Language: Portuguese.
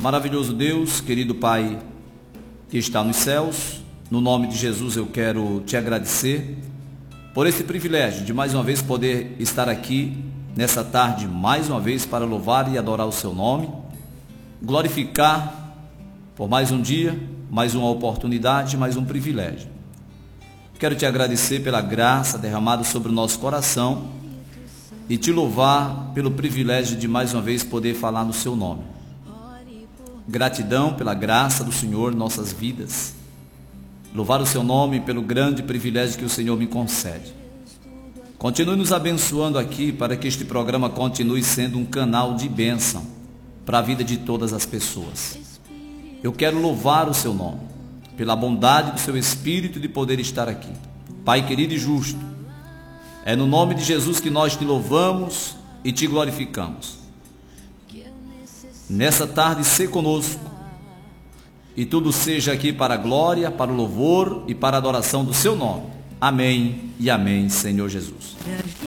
Maravilhoso Deus, querido Pai que está nos céus, no nome de Jesus eu quero te agradecer por esse privilégio de mais uma vez poder estar aqui nessa tarde, mais uma vez para louvar e adorar o seu nome, glorificar por mais um dia, mais uma oportunidade, mais um privilégio. Quero te agradecer pela graça derramada sobre o nosso coração e te louvar pelo privilégio de mais uma vez poder falar no seu nome. Gratidão pela graça do Senhor em nossas vidas. Louvar o seu nome pelo grande privilégio que o Senhor me concede. Continue nos abençoando aqui para que este programa continue sendo um canal de bênção para a vida de todas as pessoas. Eu quero louvar o seu nome pela bondade do seu Espírito de poder estar aqui. Pai querido e justo, é no nome de Jesus que nós te louvamos e te glorificamos. Nessa tarde, ser conosco e tudo seja aqui para a glória, para o louvor e para a adoração do seu nome. Amém e amém, Senhor Jesus.